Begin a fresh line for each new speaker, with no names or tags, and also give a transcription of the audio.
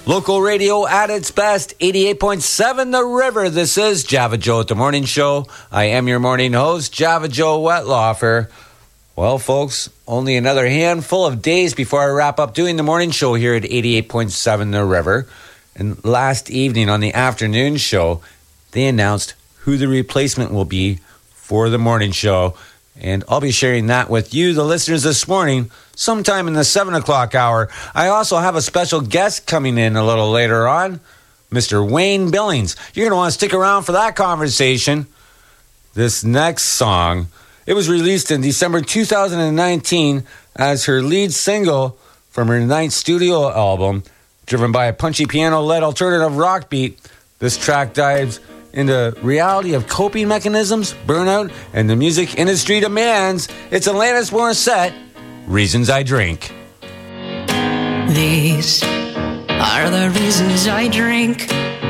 Local radio at its best, 88.7 The River. This is Java Joe at the Morning Show. I am your morning host, Java Joe Wetlaufer. Well, folks, only another handful of days before I wrap up doing the morning show here at 88.7 The River. And last evening on the afternoon show, they announced who the replacement will be for the morning show. And I'll be sharing that with you, the listeners, this morning, sometime in the 7 o'clock hour. I also have a special guest coming in a little later on, Mr. Wayne Billings. You're going to want to stick around for that conversation. This next song, it was released in December 2019 as her lead single from her ninth studio album, driven by a punchy piano-led alternative rock beat. This track dives into reality of coping mechanisms, burnout, and the music industry demands. It's Alanis Morissette, Reasons I Drink.
These are the reasons I drink.